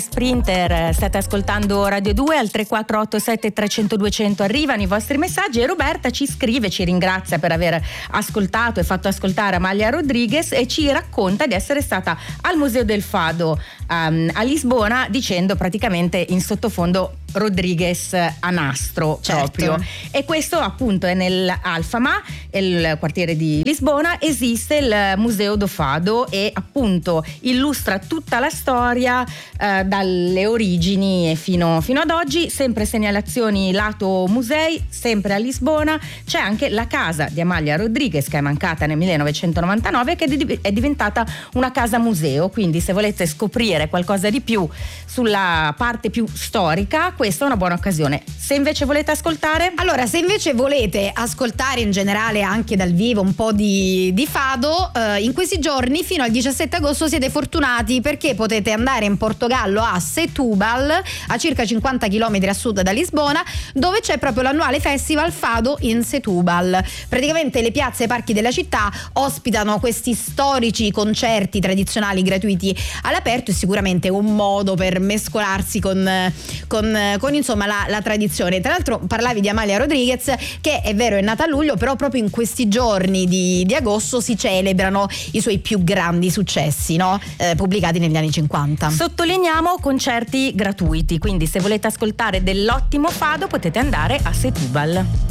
Sprinter, state ascoltando Radio 2 al 3487 300 200 arrivano i vostri messaggi e Roberta ci scrive, ci ringrazia per aver ascoltato e fatto ascoltare Amalia Rodriguez e ci racconta di essere stata al Museo del Fado a Lisbona, dicendo praticamente in sottofondo Rodriguez a nastro, certo. Proprio. E questo appunto è nell'Alfama, il quartiere di Lisbona, esiste il Museo do Fado e appunto illustra tutta la storia dalle origini e fino ad oggi. Sempre segnalazioni lato musei, sempre a Lisbona c'è anche la casa di Amalia Rodriguez che è mancata nel 1999 che è diventata una casa museo, quindi se volete scoprire qualcosa di più sulla parte più storica, questa è una buona occasione. Se invece volete ascoltare in generale anche dal vivo un po' di fado, in questi giorni fino al 17 agosto siete fortunati perché potete andare in Portogallo a Setúbal, a circa 50 km a sud da Lisbona, dove c'è proprio l'annuale festival Fado in Setúbal. Praticamente le piazze e i parchi della città ospitano questi storici concerti tradizionali gratuiti all'aperto e sicuramente un modo per mescolarsi con insomma la tradizione. Tra l'altro parlavi di Amalia Rodriguez, che è vero è nata a luglio, però proprio in questi giorni di agosto si celebrano i suoi più grandi successi, no? Pubblicati negli anni 50. Sottolineiamo concerti gratuiti, quindi se volete ascoltare dell'ottimo fado potete andare a Setúbal.